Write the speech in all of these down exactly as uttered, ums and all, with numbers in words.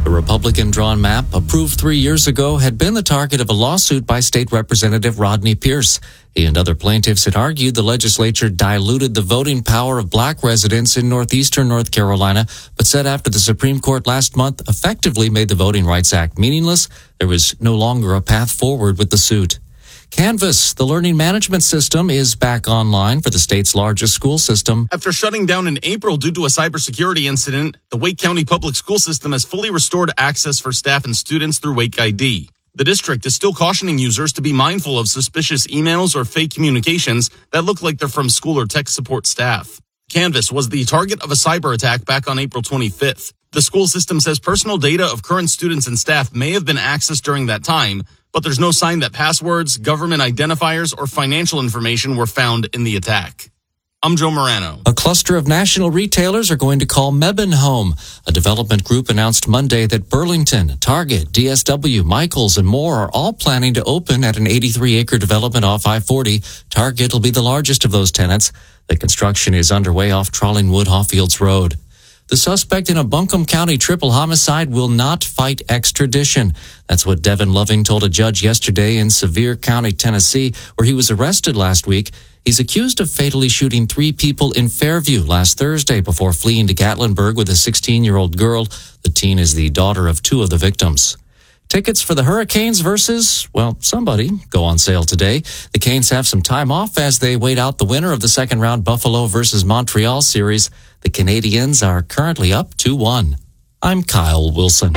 The Republican-drawn map, approved three years ago, had been the target of a lawsuit by State Representative Rodney Pierce. He and other plaintiffs had argued the legislature diluted the voting power of black residents in northeastern North Carolina, but said after the Supreme Court last month effectively made the Voting Rights Act meaningless, there was no longer a path forward with the suit. Canvas, the learning management system, is back online for the state's largest school system. After shutting down in April due to a cybersecurity incident, the Wake County Public School System has fully restored access for staff and students through Wake I D. The district is still cautioning users to be mindful of suspicious emails or fake communications that look like they're from school or tech support staff. Canvas was the target of a cyber attack back on April twenty-fifth. The school system says personal data of current students and staff may have been accessed during that time, but there's no sign that passwords, government identifiers, or financial information were found in the attack. I'm Joe Morano. A cluster of national retailers are going to call Mebane home. A development group announced Monday that Burlington, Target, D S W, Michaels, and more are all planning to open at an eighty-three acre development off I forty. Target will be the largest of those tenants. The construction is underway off Trollingwood Hawfields Road. The suspect in a Buncombe County triple homicide will not fight extradition. That's what Devin Loving told a judge yesterday in Sevier County, Tennessee, where he was arrested last week. He's accused of fatally shooting three people in Fairview last Thursday before fleeing to Gatlinburg with a sixteen-year-old girl. The teen is the daughter of two of the victims. Tickets for the Hurricanes versus, well, somebody go on sale today. The Canes have some time off as they wait out the winner of the second round Buffalo versus Montreal series. The Canadiens are currently up two one. I'm Kyle Wilson.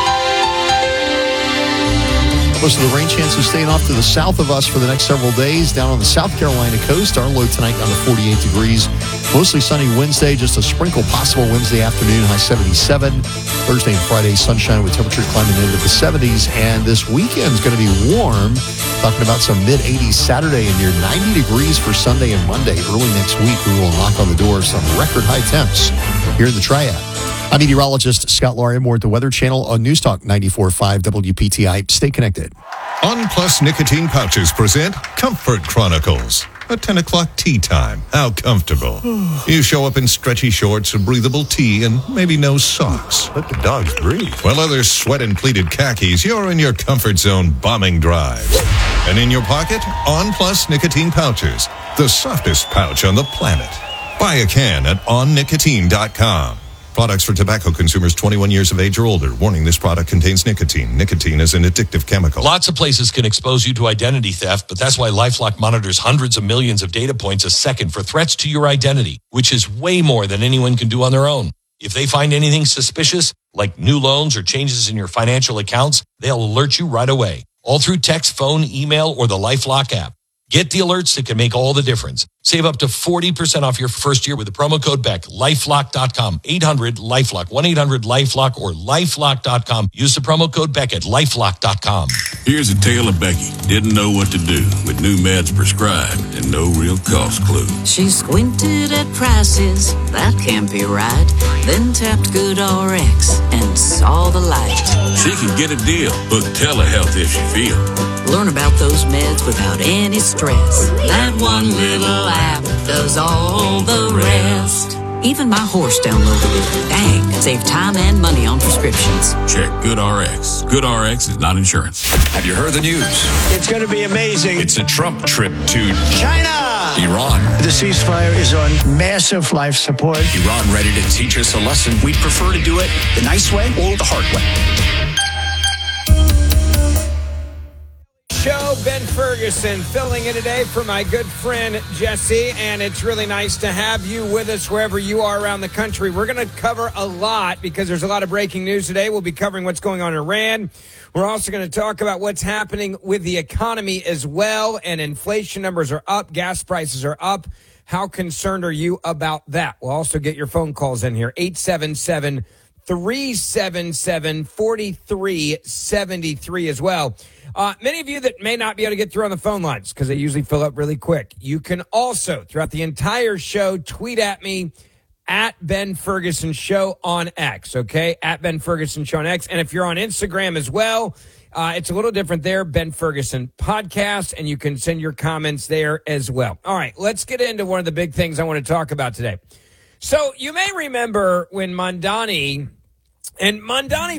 Most of the rain chances staying off to the south of us for the next several days. Down on the South Carolina coast, our low tonight down to forty-eight degrees. Mostly sunny Wednesday, just a sprinkle possible Wednesday afternoon, high seventy-seven. Thursday and Friday, sunshine with temperatures climbing into the seventies. And this weekend is going to be warm. Talking about some mid-eighties Saturday and near ninety degrees for Sunday and Monday. Early next week, we will knock on the door of some record high temps here in the Triad. I'm meteorologist Scott Laurie. More at the Weather Channel on Newstalk ninety-four point five W P T I. Stay connected. On Plus Nicotine Pouches present Comfort Chronicles. A ten o'clock tea time. How comfortable. You show up in stretchy shorts, a breathable tee, and maybe no socks. Let the dogs breathe. While others sweat in pleated khakis, you're in your comfort zone bombing drives. And in your pocket, On Plus Nicotine Pouches. The softest pouch on the planet. Buy a can at on nicotine dot com. Products for tobacco consumers twenty-one years of age or older. Warning, this product contains nicotine. Nicotine is an addictive chemical. Lots of places can expose you to identity theft, but that's why LifeLock monitors hundreds of millions of data points a second for threats to your identity, which is way more than anyone can do on their own. If they find anything suspicious, like new loans or changes in your financial accounts, they'll alert you right away, all through text, phone, email, or the LifeLock app. Get the alerts that can make all the difference. Save up to forty percent off your first year with the promo code BECK. lifelock dot com. eight hundred LifeLock. one eight hundred LifeLock or lifelock dot com. Use the promo code BECK at lifelock dot com. Here's a tale of Becky. Didn't know what to do with new meds prescribed and no real cost clue. She squinted at prices, that can't be right. Then tapped GoodRx and saw the light. She can get a deal. Book telehealth if she feels. Learn about those meds without any stress. That one little app does all the rest. Even my horse downloaded it. Dang, save time and money on prescriptions. Check GoodRx. GoodRx is not insurance. Have you heard the news? It's going to be amazing. It's a Trump trip to China. Iran. The ceasefire is on massive life support. Iran ready to teach us a lesson. We'd prefer to do it the nice way or the hard way. Show, Ben Ferguson filling in today for my good friend Jesse, and it's really nice to have you with us wherever you are around the country. We're going to cover a lot because there's a lot of breaking news today. We'll be covering what's going on in Iran. We're also going to talk about what's happening with the economy as well, and inflation numbers are up, gas prices are up. How concerned are you about that? We'll also get your phone calls in here, eight seven seven, three seven seven, four three seven three as well. Uh, many of you that may not be able to get through on the phone lines because they usually fill up really quick. You can also, throughout the entire show, tweet at me at Ben Ferguson Show on X, okay? At Ben Ferguson Show on X. And if you're on Instagram as well, uh, it's a little different there, Ben Ferguson Podcast, and you can send your comments there as well. All right, let's get into one of the big things I want to talk about today. So you may remember when Mamdani, and Mamdani